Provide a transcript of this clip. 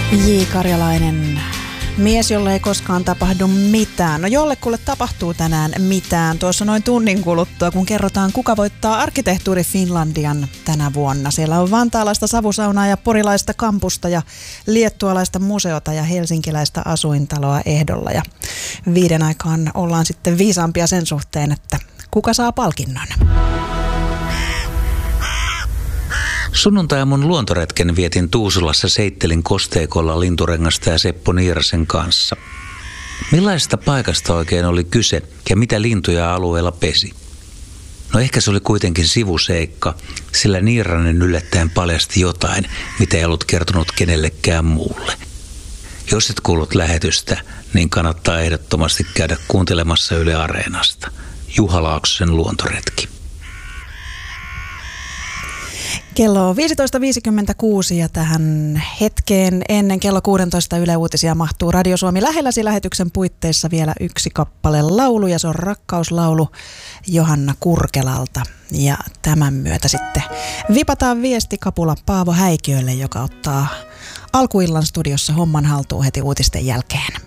J. Karjalainen, mies, jolle ei koskaan tapahdu mitään. No jollekulle tapahtuu tänään mitään. Tuossa noin tunnin kuluttua, kun kerrotaan, kuka voittaa Arkkitehtuuri Finlandian tänä vuonna. Siellä on vantaalaista savusaunaa ja porilaista kampusta ja liettualaista museota ja helsinkiläistä asuintaloa ehdolla. Ja 5 aikaan ollaan sitten viisaampia sen suhteen, että kuka saa palkinnon. Sunnuntai-aamun luontoretken vietin Tuusulassa Seittelin kosteikolla Linturengasta ja Seppo Niirasen kanssa. Millaisesta paikasta oikein oli kyse ja mitä lintuja alueella pesi? No ehkä se oli kuitenkin sivuseikka, sillä Niiranen yllättäen paljasti jotain, mitä ei ollut kertonut kenellekään muulle. Jos et kuullut lähetystä, niin kannattaa ehdottomasti käydä kuuntelemassa Yle Areenasta. Juha Laaksosen luontoretki. Kello on 15.56 ja tähän hetkeen ennen kello 16 Yle Uutisia mahtuu Radio Suomi lähelläsi lähetyksen puitteissa vielä yksi kappale laulu ja se on rakkauslaulu Johanna Kurkelalta. Ja tämän myötä sitten vipataan viesti kapula Paavo Häikiölle, joka ottaa alkuillan studiossa homman haltuun heti uutisten jälkeen.